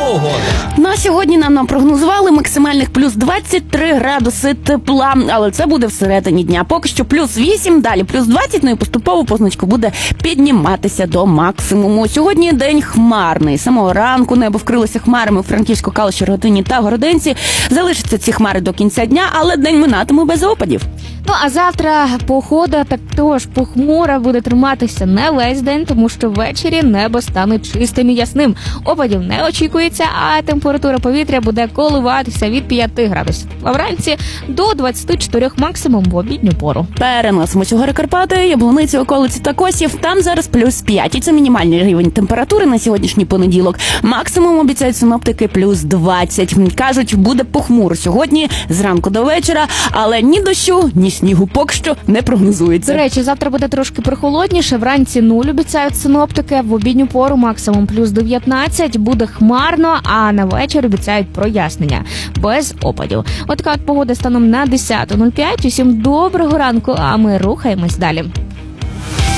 погода. На сьогодні нам напрогнозували максимальних плюс 23 градуси тепла, але це буде всередині дня. Поки що плюс 8, далі плюс 20, ну і поступово позначку буде підніматися до максимуму. Сьогодні день хмарний. З самого ранку небо вкрилося хмарами у Франківську, Калуші, Рогатині та Городенці. Залишаться ці хмари до кінця дня, але день минатиме без опадів. Ну, а завтра погода також похмура буде триматися не весь день, тому що ввечері небо стане чистим і ясним. Опадів не очікується, а температура повітря буде коливатися від 5 градусів. А вранці до 24 максимум в обідню пору. Переносимося у гори Карпати, Яблуниці, околиці та Косів. Там зараз плюс 5. І це мінімальний рівень температури на сьогоднішній понеділок. Максимум обіцяють синоптики плюс 20. Кажуть, буде похмуро сьогодні зранку до вечора, але ні дощу, ні снігу поки що не прогнозується. До речі, завтра буде трошки прохолодніше. Вранці 0 обіцяють синоптики, в обідню пору максимум плюс 19. Буде хмарно, а на вечір обіцяють прояснення. Без опадів. От така от погода станом на 10:05. Усім доброго ранку, а ми рухаємось далі.